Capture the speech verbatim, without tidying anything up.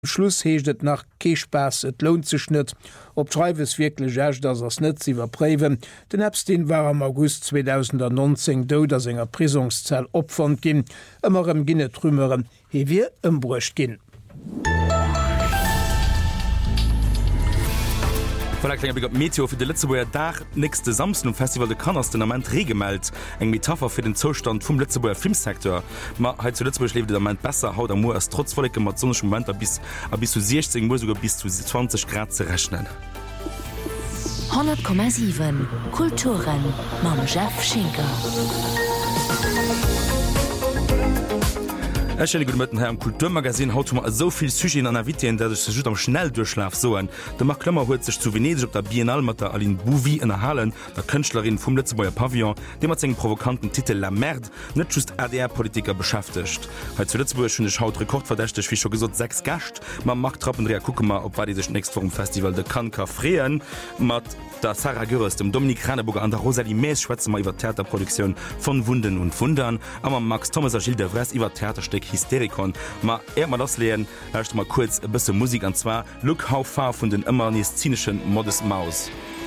Schluss heeschtet nach Keespass et lohnt sech net, op Treiwes wirklich echt ass ass net iwwerpréwen. Den Epstein war am August zweitausendneunzehn do as enger Prisungszell opfand ginn, ëmmerem ginne trümmeren he wie ëmbrucht ginn. Meteo für de Lützeburger Dach nächste Samstag im Festival de Cannes den Amment regemalt eng Metapher für den Zustand vom Lützeburger Filmsektor. Ma halt zu Lützeburg lebt der Moment besser haut am als trotz voll emotionischen Moment bis bis zu sechzehn Uhr sogar bis zu zwanzig Grad zu rechnen. hundert Komma sieben Kulturen Mam Jeff Schinker. Herr Kulturmagasin haut soviel Sygin an Witien, dat se Süd am schnell durchschlaf soen. De macht Klammer huet sech zu Venedig op der Biennale mat der Aline Bouvi in erhalen, der Künstlerin vum Lützebauer Pavillon, de mat segen provokanten Titel La Merde net just A D R-Politiker beschäftigt. He zu Lützeburg schon Haut Rekord verdächtig wie schon gesot sechs Gast. Man macht Trappendreher Kuckemer, op war die sech nächst vor dem Festival de Cannes freeen mat der Sarah Görres, dem Dominik Ranneburger an der Rosalie Mees Schweizer iwwer Theaterproduktion von Wunden und Wundern, aber Max Thomas Gilles de Vres iwwer Theatersteck Hysterikon. Ma er mal das lehen, erst mal kurz ein bisschen Musik an zwar Look How Far von den immer szenischen Modest Maus.